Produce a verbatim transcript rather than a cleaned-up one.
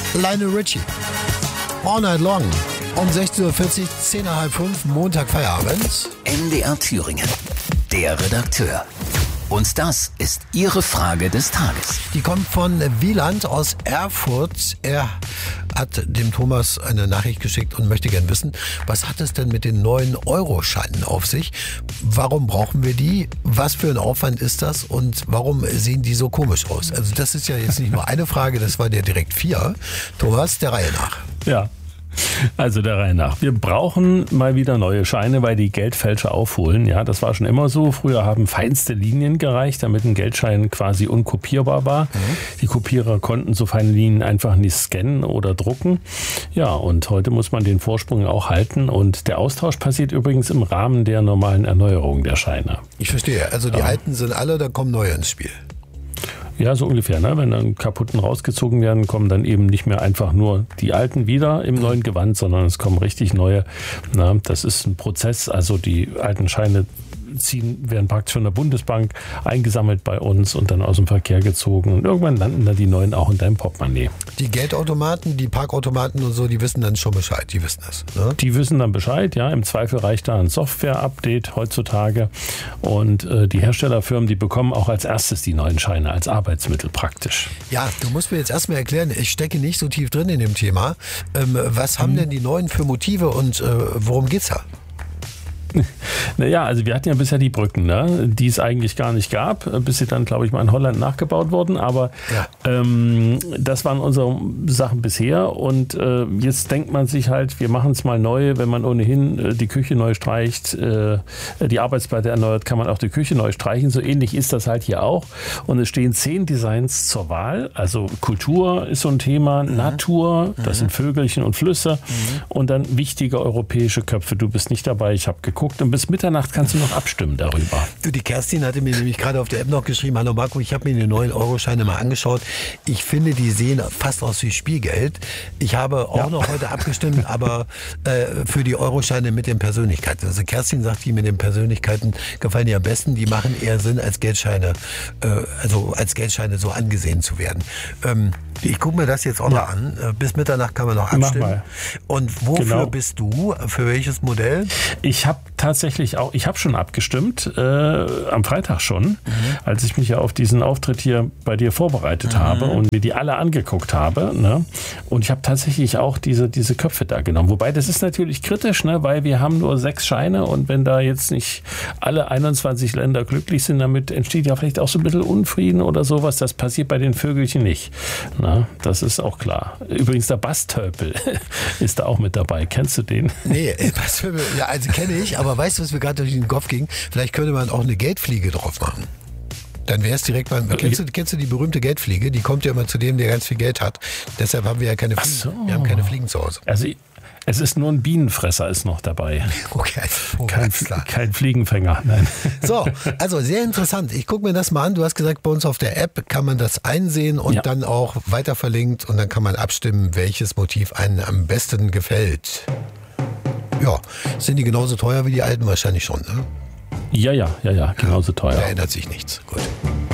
Lionel Richie. All Night Long. Um sechzehn Uhr vierzig, zehn nach halb fünf, Montag Feierabend. M D R Thüringen. Der Redakteur. Und das ist Ihre Frage des Tages. Die kommt von Wieland aus Erfurt. Er hat dem Thomas eine Nachricht geschickt und möchte gern wissen, was hat es denn mit den neuen Euroscheinen auf sich? Warum brauchen wir die? Was für ein Aufwand ist das? Und warum sehen die so komisch aus? Also das ist ja jetzt nicht nur eine Frage, das waren ja direkt vier. Thomas, der Reihe nach. Ja. Also der Reihe nach. Wir brauchen mal wieder neue Scheine, weil die Geldfälscher aufholen. Ja, das war schon immer so. Früher haben feinste Linien gereicht, damit ein Geldschein quasi unkopierbar war. Mhm. Die Kopierer konnten so feine Linien einfach nicht scannen oder drucken. Ja, und heute muss man den Vorsprung auch halten. Und der Austausch passiert übrigens im Rahmen der normalen Erneuerung der Scheine. Ich verstehe. Also die ja. alten sind alle, da kommen neue ins Spiel. Ja, so ungefähr. Ne? Wenn dann kaputten rausgezogen werden, kommen dann eben nicht mehr einfach nur die alten wieder im neuen Gewand, sondern es kommen richtig neue. Na, das ist ein Prozess. Also die alten Scheine ziehen, werden praktisch von der Bundesbank eingesammelt bei uns und dann aus dem Verkehr gezogen. Und irgendwann landen dann die neuen auch in deinem Portemonnaie. Die Geldautomaten, die Parkautomaten und so, die wissen dann schon Bescheid. Die wissen das. Ne? Die wissen dann Bescheid, ja. Im Zweifel reicht da ein Software-Update heutzutage. Und äh, die Herstellerfirmen, die bekommen auch als erstes die neuen Scheine als Arbeitsmittel praktisch. Ja, du musst mir jetzt erstmal erklären, ich stecke nicht so tief drin in dem Thema. Ähm, was haben hm. denn die neuen für Motive und äh, worum geht's da? Naja, also wir hatten ja bisher die Brücken, ne? Die es eigentlich gar nicht gab, bis sie dann, glaube ich, mal in Holland nachgebaut wurden. Aber ja. ähm, das waren unsere Sachen bisher. Und äh, jetzt denkt man sich halt, wir machen es mal neu. Wenn man ohnehin äh, die Küche neu streicht, äh, die Arbeitsplatte erneuert, kann man auch die Küche neu streichen. So ähnlich ist das halt hier auch. Und es stehen zehn Designs zur Wahl. Also Kultur ist so ein Thema, mhm. Natur, das mhm. sind Vögelchen und Flüsse. Mhm. Und dann wichtige europäische Köpfe. Du bist nicht dabei, ich habe geguckt. Und bis Mitternacht kannst du noch abstimmen darüber. Du, die Kerstin hatte mir nämlich gerade auf der App noch geschrieben, hallo Marco, ich habe mir die neuen Euroscheine mal angeschaut. Ich finde, die sehen fast aus wie Spielgeld. Ich habe auch ja. noch heute abgestimmt, aber äh, für die Euroscheine mit den Persönlichkeiten. Also Kerstin sagt, die mit den Persönlichkeiten gefallen ihr am besten. Die machen eher Sinn, als Geldscheine, äh, also als Geldscheine so angesehen zu werden. Ähm, ich gucke mir das jetzt auch ja. noch an. Bis Mitternacht kann man noch abstimmen. Und wofür genau. bist du? Für welches Modell? Ich habe tatsächlich auch, ich habe schon abgestimmt, äh, am Freitag schon, mhm. als ich mich ja auf diesen Auftritt hier bei dir vorbereitet mhm. habe und mir die alle angeguckt habe. Ne? Und ich habe tatsächlich auch diese, diese Köpfe da genommen. Wobei, das ist natürlich kritisch, ne? Weil wir haben nur sechs Scheine und wenn da jetzt nicht alle einundzwanzig Länder glücklich sind, damit entsteht ja vielleicht auch so ein bisschen Unfrieden oder sowas. Das passiert bei den Vögelchen nicht. Na, das ist auch klar. Übrigens, der Bastölpel ist da auch mit dabei. Kennst du den? Nee, Bastölpel, ja, also kenne ich, aber weißt du, was mir gerade durch den Kopf ging? Vielleicht könnte man auch eine Geldfliege drauf machen. Dann wäre es direkt mal. Kennst du, kennst du die berühmte Geldfliege? Die kommt ja immer zu dem, der ganz viel Geld hat. Deshalb haben wir ja keine Fliegen. So. Wir haben keine Fliegen zu Hause. Also es ist nur ein Bienenfresser ist noch dabei. Okay, oh, kein, kein Fliegenfänger, nein. So, also sehr interessant. Ich gucke mir das mal an. Du hast gesagt, bei uns auf der App kann man das einsehen und ja. dann auch weiter verlinkt und dann kann man abstimmen, welches Motiv einem am besten gefällt. Ja, sind die genauso teuer wie die alten wahrscheinlich schon, ne? Ja, ja, ja, ja, genauso teuer. Da ändert sich nichts. Gut.